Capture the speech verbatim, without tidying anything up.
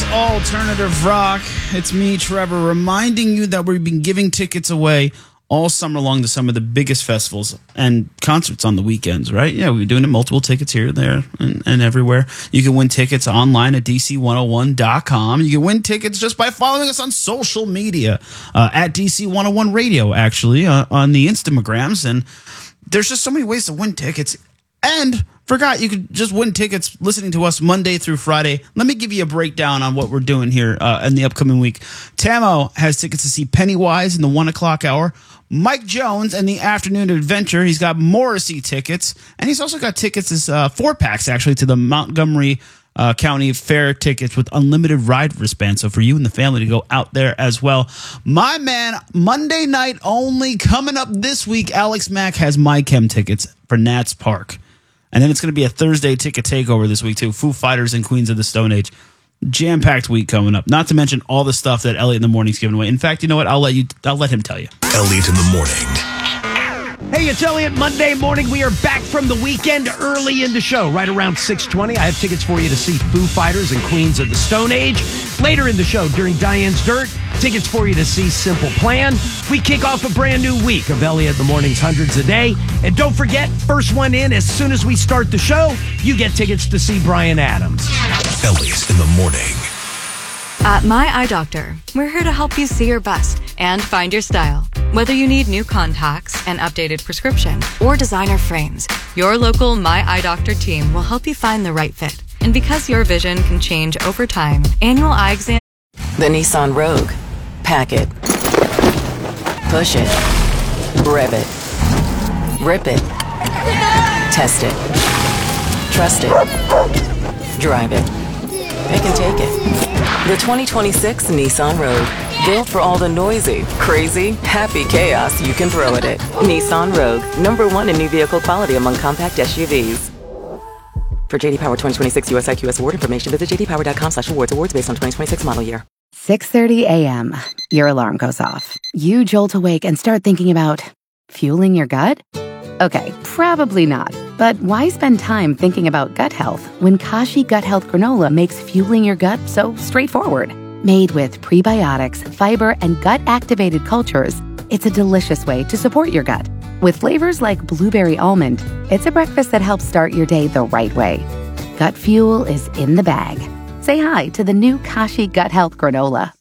is Alternative Rock. It's me, Trevor, reminding you that we've been giving tickets away all summer long to some of the biggest festivals and concerts on the weekends, right? Yeah, we're doing it multiple tickets here, there, and, and everywhere. You can win tickets online at D C one oh one dot com. You can win tickets just by following us on social media, uh, at D C one oh one Radio, actually, uh, on the Instagrams. And there's just so many ways to win tickets. And forgot you could just win tickets listening to us Monday through Friday. Let me give you a breakdown on what we're doing here uh, in the upcoming week. Tamo has tickets to see Pennywise in the one o'clock hour. Mike Jones and the Afternoon Adventure. He's got Morrissey tickets. And he's also got tickets as uh, four packs, actually, to the Montgomery uh, County Fair tickets with unlimited ride wristband. So for you and the family to go out there as well. My man, Monday night only, coming up this week, Alex Mack has My Chem tickets for Nats Park. And then it's going to be a Thursday ticket takeover this week, too. Foo Fighters and Queens of the Stone Age. Jam-packed week coming up. Not to mention all the stuff that Elliot in the Morning's giving away. In fact, you know what? I'll let you. I'll let him tell you. Elliot in the Morning. Hey, it's Elliot. Monday morning. We are back from the weekend early in the show, right around six twenty. I have tickets for you to see Foo Fighters and Queens of the Stone Age. Later in the show, during Diane's Dirt, tickets for you to see Simple Plan. We kick off a brand new week of Elliot in the Morning's Hundreds a Day. And don't forget, first one in, as soon as we start the show, you get tickets to see Bryan Adams. Elliot in the Morning. At My Eye Doctor, we're here to help you see your best and find your style. Whether you need new contacts, an updated prescription, or designer frames, your local My Eye Doctor team will help you find the right fit. And because your vision can change over time, annual eye exam... The Nissan Rogue. Pack it. Push it. Rev it. Rip it. Test it. Trust it. Drive it. Pick and take it. The twenty twenty-six Nissan Rogue. Built for all the noisy, crazy, happy chaos you can throw at it. Nissan Rogue. Number one in new vehicle quality among compact S U Vs. For J D Power twenty twenty-six U S I Q S award information, visit j d power dot com slash awards. Awards based on twenty twenty-six model year. six thirty a.m. Your alarm goes off. You jolt awake and start thinking about fueling your gut? Okay, probably not. But why spend time thinking about gut health when Kashi Gut Health Granola makes fueling your gut so straightforward? Made with prebiotics, fiber, and gut-activated cultures, it's a delicious way to support your gut. With flavors like blueberry almond, it's a breakfast that helps start your day the right way. Gut fuel is in the bag. Say hi to the new Kashi Gut Health Granola.